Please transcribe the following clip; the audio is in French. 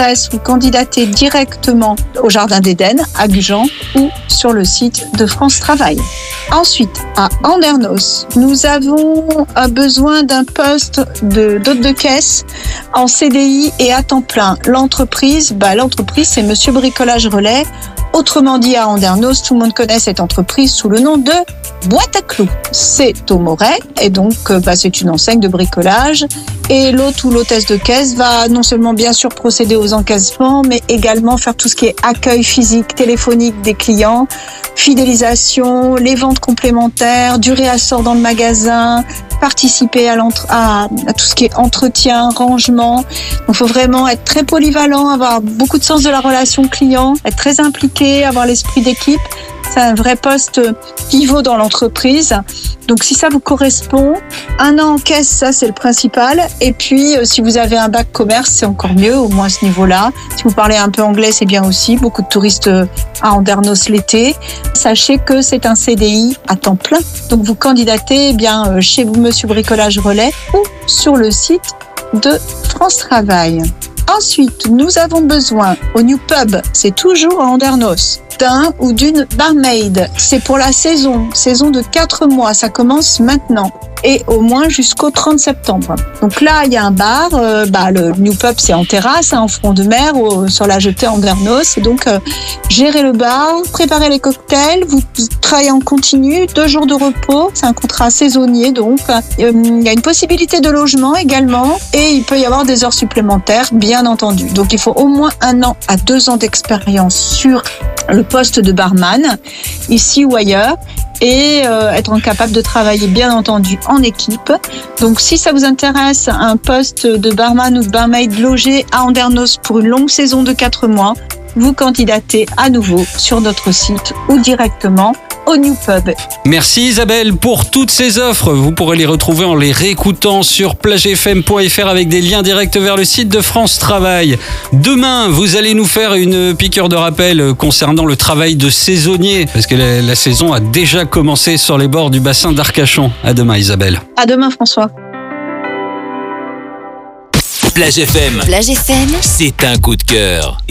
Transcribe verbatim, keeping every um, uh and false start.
intéresse, vous candidatez directement au Jardin d'Éden, à Gujan, ou sur le site de France Travail. Ensuite, à Andernos, nous avons besoin d'un poste de d'hôte de caisse en C D I et à temps plein. L'entreprise, bah, l'entreprise, c'est Monsieur Bricolage Relais. Autrement dit, à Andernos, tout le monde connaît cette entreprise sous le nom de Boîte à clous. C'est au Moret et donc bah, c'est une enseigne de bricolage. Et l'hôte ou l'hôtesse de caisse va non seulement bien sûr procéder aux encaissements, mais également faire tout ce qui est accueil physique, téléphonique des clients, fidélisation, les ventes complémentaires, du réassort dans le magasin, participer à, à, à tout ce qui est entretien, rangement. Donc, il faut vraiment être très polyvalent, avoir beaucoup de sens de la relation client, être très impliqué, avoir l'esprit d'équipe. C'est un vrai poste pivot dans l'entreprise. Donc, si ça vous correspond, un an en caisse, ça, c'est le principal. Et puis, euh, si vous avez un bac commerce, c'est encore mieux, au moins à ce niveau-là. Si vous parlez un peu anglais, c'est bien aussi. Beaucoup de touristes à Andernos l'été. Sachez que c'est un C D I à temps plein. Donc, vous candidatez eh bien chez vous, Monsieur Bricolage Relais, ou sur le site de France Travail. Ensuite, nous avons besoin au New Pub, c'est toujours à Andernos, d'un ou d'une barmaid. C'est pour la saison, saison de quatre mois, ça commence maintenant et au moins jusqu'au trente septembre. Donc là, il y a un bar, euh, bah, le New Pub, c'est en terrasse, hein, en front de mer, au, sur la jetée Andernos. Et donc, euh, gérer le bar, préparer les cocktails, vous travaillez en continu, deux jours de repos, c'est un contrat saisonnier, donc euh, il y a une possibilité de logement également et il peut y avoir des heures supplémentaires, bien entendu. Donc, il faut au moins un an à deux ans d'expérience sur le poste de barman, ici ou ailleurs, et euh, être capable de travailler bien entendu en équipe. Donc si ça vous intéresse, un poste de barman ou de barmaid logé à Andernos pour une longue saison de quatre mois, vous candidatez à nouveau sur notre site ou directement au New Pub. Merci Isabelle pour toutes ces offres. Vous pourrez les retrouver en les réécoutant sur plage f m point f r avec des liens directs vers le site de France Travail. Demain, vous allez nous faire une piqûre de rappel concernant le travail de saisonnier, parce que la, la saison a déjà commencé sur les bords du bassin d'Arcachon. À demain Isabelle. À demain François. Plage F M. Plage F M. C'est un coup de cœur.